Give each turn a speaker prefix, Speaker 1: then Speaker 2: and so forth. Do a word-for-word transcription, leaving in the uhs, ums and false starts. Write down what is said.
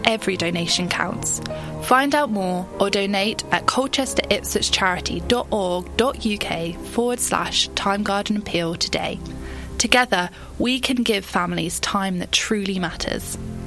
Speaker 1: Every donation counts. Find out more or donate at colchesteripswich.charity.org.uk forward slash Time Garden Appeal today. Together, we can give families time that truly matters.